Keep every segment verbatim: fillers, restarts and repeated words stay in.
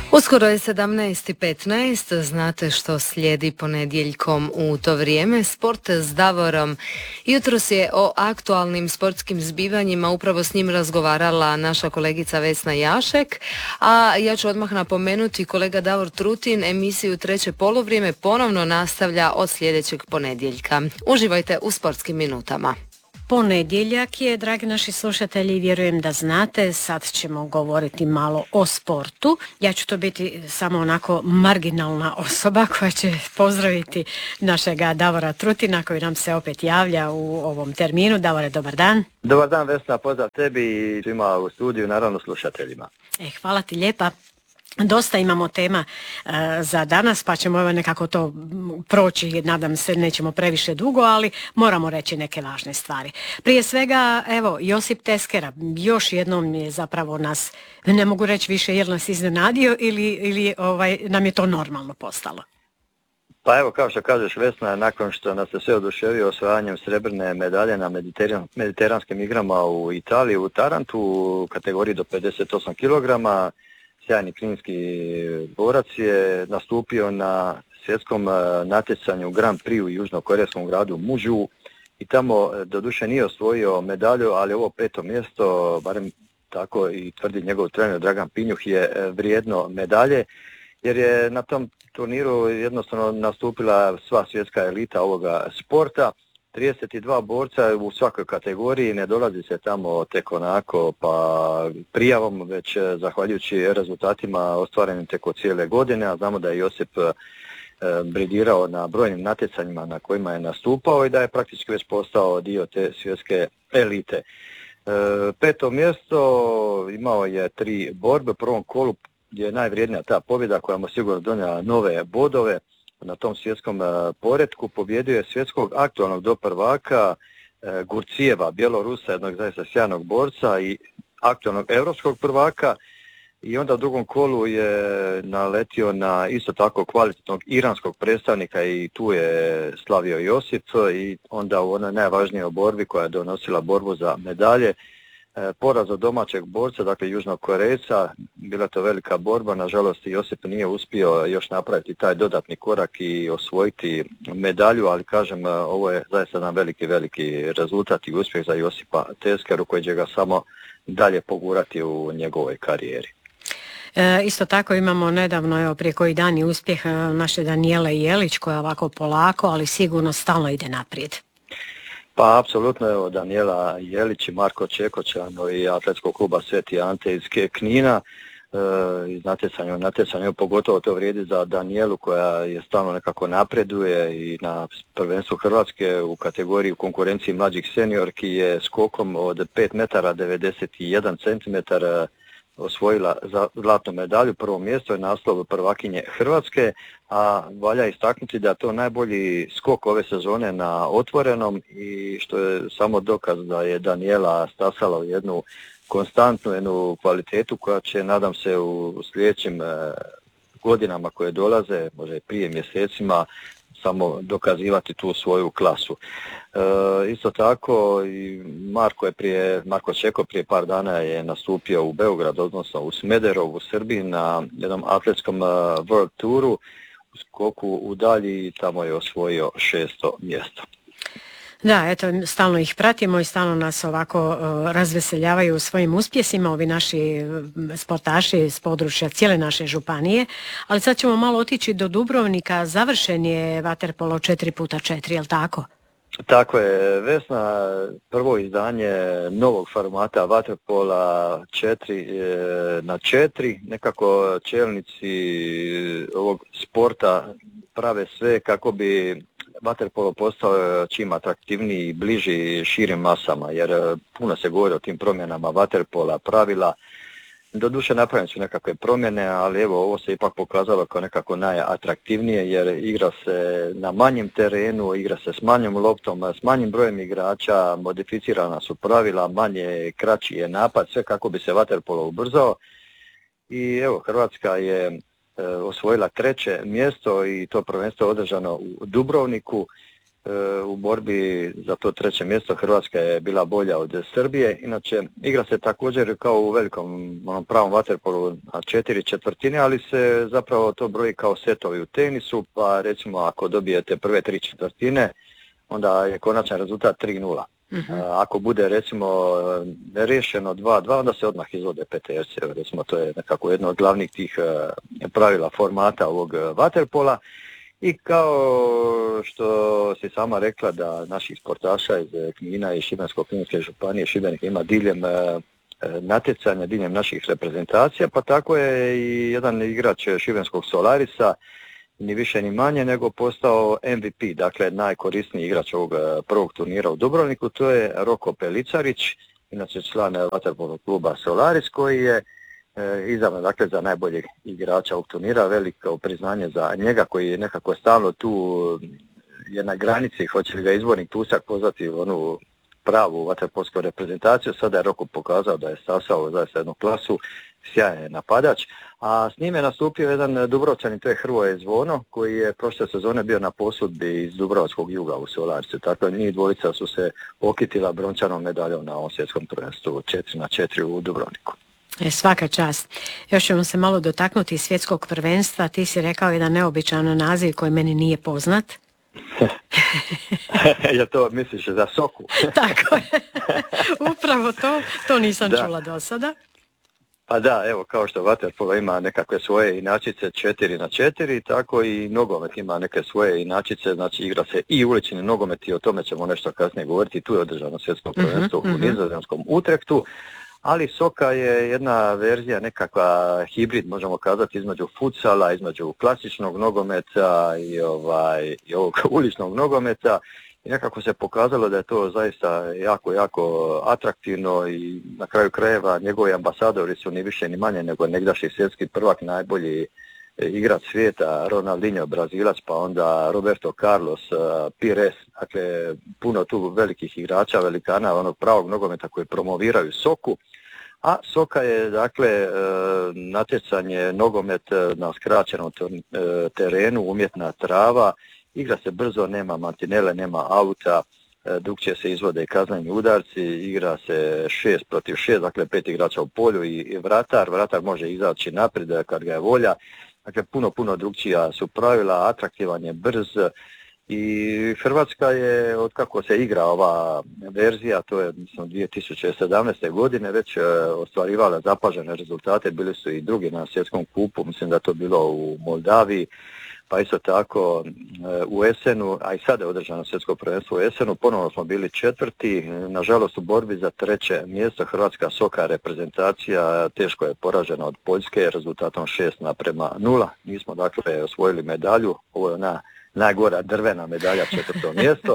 Uskoro je sedamnaest i petnaest, znate što slijedi ponedjeljkom u to vrijeme. Sport s Davorom. Jutros je o aktualnim sportskim zbivanjima upravo s njim razgovarala naša kolegica Vesna Jašek, a ja ću odmah napomenuti, kolega Davor Trutin emisiju Treće poluvrijeme ponovno nastavlja od sljedećeg ponedjeljka. Uživajte u sportskim minutama. Ponedjeljak je, dragi naši slušatelji, vjerujem da znate, sad ćemo govoriti malo o sportu. Ja ću to biti samo onako marginalna osoba koja će pozdraviti našega Davora Trutina koji nam se opet javlja u ovom terminu. Davore, dobar dan. Dobar dan, Vesna, pozdrav tebi i svima u studiju, naravno slušateljima. E, hvala ti lijepa. Dosta imamo tema uh, za danas, pa ćemo evo nekako to proći, nadam se nećemo previše dugo, ali moramo reći neke važne stvari. Prije svega, evo, Josip Teskera, još jednom je zapravo nas, ne mogu reći više jer nas iznenadio ili, ili ovaj, nam je to normalno postalo. Pa evo, kao što kažeš, Vesna, nakon što nas se sve oduševio osvajanjem srebrne medalje na mediteran, mediteranskim igrama u Italiji, u Tarantu, u kategoriji do pedeset osam kilograma, sjajni kninski borac je nastupio na svjetskom natjecanju Grand Prix u južnokorejskom gradu Mužu i tamo doduše nije osvojio medalju, ali ovo peto mjesto, barem tako i tvrdi njegov trener Dragan Pinjuh, je vrijedno medalje jer je na tom turniru jednostavno nastupila sva svjetska elita ovoga sporta. trideset dva borca u svakoj kategoriji, ne dolazi se tamo tek onako pa prijavom, već zahvaljujući rezultatima ostvarenim teko cijele godine, a znamo da je Josip e, bridirao na brojnim natjecanjima na kojima je nastupao i da je praktički već postao dio te svjetske elite. E, peto mjesto, imao je tri borbe, u prvom kolu je najvrijednija ta pobjeda koja mu sigurno donijela nove bodove. Na tom svjetskom poretku pobjedio je svjetskog aktualnog doprvaka e, Gurcijeva, Bjelorusa, jednog zaista sjajnog borca i aktualnog europskog prvaka i onda u drugom kolu je naletio na isto tako kvalitetnog iranskog predstavnika i tu je slavio Josip i onda u onoj najvažnijoj borbi koja je donosila borbu za medalje, poraz od domaćeg borca, dakle Južnog Korejca, bila to velika borba, nažalost Josip nije uspio još napraviti taj dodatni korak i osvojiti medalju, ali kažem, ovo je zaista jedan veliki, veliki rezultat i uspjeh za Josipa Teskeru koji će ga samo dalje pogurati u njegovoj karijeri. E, isto tako imamo nedavno, evo prije koji dan, uspjeh naše Danijele Jelić koja ovako polako, ali sigurno stalno ide naprijed. Pa apsolutno, evo Danijela Jelić i Marko Čekoćano i atletskog kluba Sveti Ante iz Knina e, iz natjecanja u natjecanju, pogotovo to vrijedi za Danijelu koja je stalno nekako napreduje i na prvenstvu Hrvatske u kategoriji u konkurenciji mlađih seniorki je skokom od pet metara devedeset jedan centimetar osvojila zlatnu medalju, prvo mjesto je naslov prvakinje Hrvatske, a valja istaknuti da je to najbolji skok ove sezone na otvorenom i što je samo dokaz da je Danijela stasala u jednu konstantnu jednu kvalitetu koja će, nadam se, u sljedećim godinama koje dolaze, možda i prije mjesecima, samo dokazivati tu svoju klasu. E, isto tako i Marko je prije, Marko Čeko prije par dana je nastupio u Beogradu, odnosno u Smederovu u Srbiji na jednom atletskom World Touru u skoku u dalji i tamo je osvojio šesto mjesto. Da, eto, stalno ih pratimo i stalno nas ovako uh, razveseljavaju svojim uspjesima ovi naši sportaši s područja cijele naše županije, ali sad ćemo malo otići do Dubrovnika, završen je vaterpolo četiri puta četiri, jel tako? Tako je, Vesna, prvo izdanje novog formata vaterpola četiri na četiri, nekako čelnici ovog sporta prave sve kako bi vaterpolo postao čim atraktivniji i bliži širim masama, jer puno se govori o tim promjenama vaterpola, pravila. Doduše napravljene su nekakve promjene, ali evo ovo se ipak pokazalo kao nekako najatraktivnije jer igra se na manjem terenu, igra se s manjom loptom, s manjim brojem igrača, modificirana su pravila, manje, kraći je napad, sve kako bi se vaterpolo ubrzao. I evo, Hrvatska je e, osvojila treće mjesto i to prvenstvo održano u Dubrovniku u borbi za to treće mjesto. Hrvatska je bila bolja od Srbije. Inače, igra se također kao u velikom onom pravom vaterpolu na četiri četvrtine, ali se zapravo to broji kao setovi u tenisu, pa recimo ako dobijete prve tri četvrtine, onda je konačan rezultat tri nula. Uh-huh. Ako bude recimo neriješeno dva dva, onda se odmah izvode peterci. Recimo to je nekako jedno od glavnih tih pravila formata ovog vaterpola. I kao što si sama rekla da naših sportaša iz Knina i Šibensko-kninske županije Šibenik ima diljem natjecanja, diljem naših reprezentacija, pa tako je i jedan igrač šibenskog Solarisa, ni više ni manje, nego postao M V P, dakle najkorisniji igrač ovog prvog turnira u Dubrovniku, to je Roko Pelicarić, inače član vaterpolnog kluba Solaris, koji je e, izabran dakle za najboljeg igrača ovog turnira. Veliko priznanje za njega koji je nekako stalno tu, je na granici, hoće li ga izbornik Tusak pozvati u onu pravu vaterpolsku reprezentaciju. Sada je Roko pokazao da je stasao zaista jednu klasu, sjajan je napadač, a s njime je nastupio jedan Dubrovčanin, to je Hrvoje Zvono, koji je prošle sezone bio na posudbi iz Dubrovačkog juga u Solarisu. Tako njih dvojica su se okitila brončanom medaljom na ovom svjetskom prvenstvu četiri na četiri u Dubrovniku. E, svaka čast. Još ćemo se malo dotaknuti svjetskog prvenstva. Ti si rekao jedan neobičan naziv koji meni nije poznat. Ja to misliš za Soku? Tako je. Upravo to. To nisam da. čula do sada. Pa da, evo, kao što vaterpolo ima nekakve svoje inačice četiri na četiri, tako i nogomet ima neke svoje inačice, znači igra se i ulični nogomet i o tome ćemo nešto kasnije govoriti. Tu je održano svjetsko prvenstvo uh-huh, uh-huh. u Nizozemskom Utrechtu, ali Soka je jedna verzija, nekakva hibrid, možemo kazati, između futsala, između klasičnog nogometa i, ovaj, i ovog uličnog nogometa. I nekako se pokazalo da je to zaista jako, jako atraktivno i na kraju krajeva njegovi ambasadori su ni više ni manje nego negdašnji svjetski prvak, najbolji igrač svijeta, Ronaldinho, Brazilac, pa onda Roberto Carlos, Pires, dakle puno tu velikih igrača, velikana, onog pravog nogometa koji promoviraju Soku. A Soka je dakle natjecanje nogomet na skraćenom terenu, umjetna trava. Igra se brzo, nema mantinele, nema auta, drugčije se izvode kazneni udarci, igra se šest protiv šest, dakle pet igrača u polju i vratar. Vratar može izaći naprijed kad ga je volja. Dakle, puno, puno drugčija su pravila, atraktivan je, brz. I Hrvatska je, otkako se igra ova verzija, to je mislim dvije tisuće sedamnaeste. godine, već ostvarivala zapažene rezultate. Bili su i drugi na svjetskom kupu, mislim da je to bilo u Moldaviji. Pa isto tako u Esenu, a i sada je održano svjetsko prvenstvo u Esenu, ponovno smo bili četvrti, nažalost u borbi za treće mjesto Hrvatska Soka reprezentacija teško je poražena od Poljske rezultatom šest naprema nula. Nismo dakle osvojili medalju, ovo je ona najgora drvena medalja, četvrto mjesto.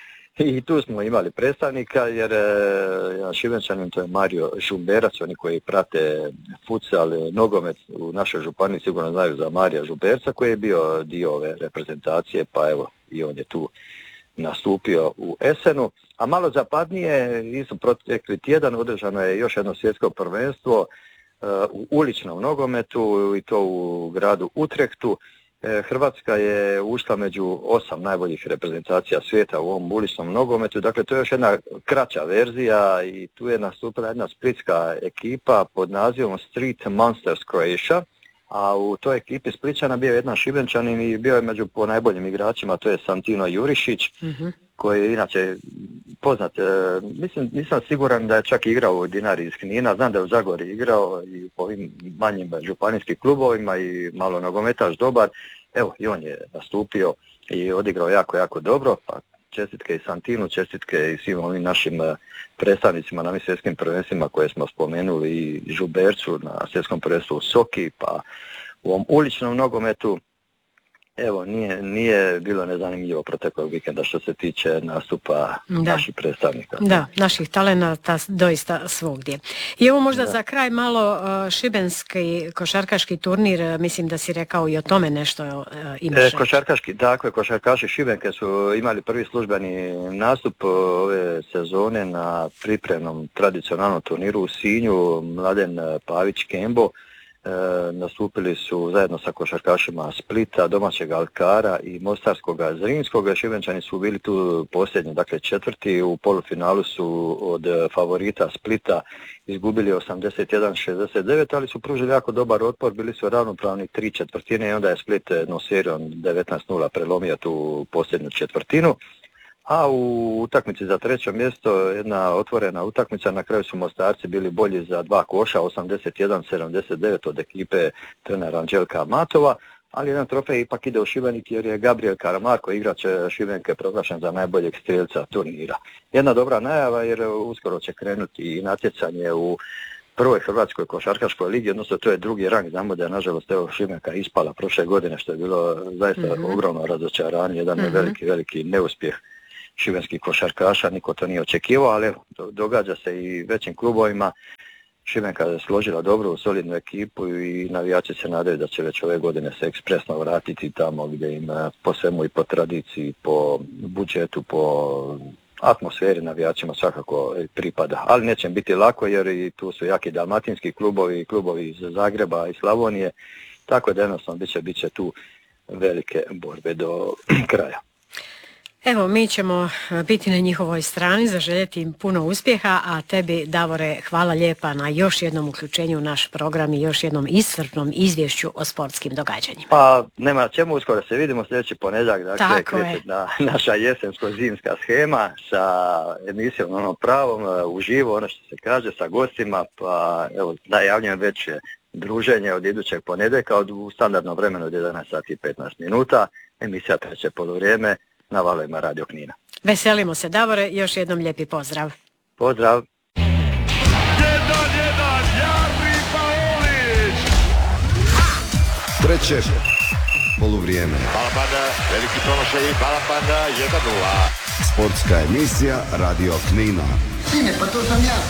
I tu smo imali predstavnika jer jedan Šibenčanin, to je Mario Žumberac, oni koji prate futsal, nogomet u našoj županiji sigurno znaju za Marija Žumberca koji je bio dio ove reprezentacije, pa evo i on je tu nastupio u Esenu. A malo zapadnije, isto protekli tjedan održano je još jedno svjetsko prvenstvo uh, u uličnom nogometu i to u gradu Utrechtu. Hrvatska je ušla među osam najboljih reprezentacija svijeta u ovom uličnom nogometu, dakle to je još jedna kraća verzija i tu je nastupila jedna splitska ekipa pod nazivom Street Monsters Croatia, a u toj ekipi Splićana bio je jedan Šibenčanin i bio je među po najboljim igračima, to je Santino Jurišić, mm-hmm. koji je inače poznat, e, mislim, nisam siguran da je čak igrao u Dinari iz Knina, znam da je u Zagori igrao i po ovim manjim županijskim klubovima i malo nogometaš dobar, evo i on je nastupio i odigrao jako, jako dobro, pa čestitke i Santinu, čestitke i svim ovim našim predstavnicima na svjetskim prvenstvima koje smo spomenuli i Žubercu na svjetskom prvenstvu u Soki, pa u ovom uličnom nogometu. Evo, nije, nije bilo nezanimljivo proteklog vikenda što se tiče nastupa da. naših predstavnika. Da, naših talenata doista svugdje. I evo možda da. za kraj malo uh, šibenski košarkaški turnir, mislim da si rekao i o tome nešto uh, imaš. E, košarkaški, dakle, košarkaši Šibenke su imali prvi službeni nastup ove sezone na pripremnom tradicionalnom turniru u Sinju, Mladen Pavić Kembo nastupili su zajedno sa košarkašima Splita, domaćeg Alkara i Mostarskoga Zrinskoga. Šibenčani su bili tu posljednji, dakle četvrti. U polufinalu su od favorita Splita izgubili osamdeset jedan šezdeset devet, ali su pružili jako dobar otpor, bili su ravnopravni tri četvrtine i onda je Split jednom serijom devetnaest nula prelomio tu posljednju četvrtinu. A u utakmici za treće mjesto, jedna otvorena utakmica, na kraju su Mostarci bili bolji za dva koša, osamdeset jedan sedamdeset devet od ekipe trenera Anđelka Matova, ali jedan trofej ipak ide u Šibenik jer je Gabriel Karamarko, igrač Šibenke, proglašen za najboljeg strijelca turnira. Jedna dobra najava jer uskoro će krenuti i natjecanje u prvoj Hrvatskoj košarkaškoj ligi, odnosno to je drugi rang, znamo da je nažalost evo Šibenka ispala prošle godine, što je bilo zaista mm-hmm. ogromno razočaranje, jedan mm-hmm. veliki, veliki neuspjeh šibenskih košarkaša, niko to nije očekivao, ali evo, događa se i većim klubovima. Šibenka je složila dobru, solidnu ekipu i navijači se nadaju da će već ove godine se ekspresno vratiti tamo gdje im po svemu i po tradiciji, po budžetu, po atmosferi navijačima svakako pripada. Ali neće biti lako jer i tu su jaki dalmatinski klubovi, klubovi iz Zagreba i Slavonije, tako da jednostavno bit će, bit će tu velike borbe do kraja. Evo, mi ćemo biti na njihovoj strani, zaželjeti im puno uspjeha, a tebi, Davore, hvala lijepa na još jednom uključenju u naš program i još jednom iscrpnom izvješću o sportskim događanjima. Pa, nema čemu, uskoro se vidimo sljedeći ponedjeljak, dakle, kreće na naša jesensko-zimska shema sa emisijom onom pravom, uživo, ono što se kaže, sa gostima, pa evo, najavljujem već druženje od idućeg ponedjeljka u standardnom vremenu od jedanaest sati i petnaest minuta, emisija treće poluvrijeme na valovima Radio Knina. Veselimo se, Davore, još jednom lijepi pozdrav. Pozdrav. jedan jedan, Jarni Paolić! Treće poluvrijeme. Balapanda, veliki promašaj, Balapanda, jedan nula. Sportska emisija Radio Knina. Sine, pa to sam ja.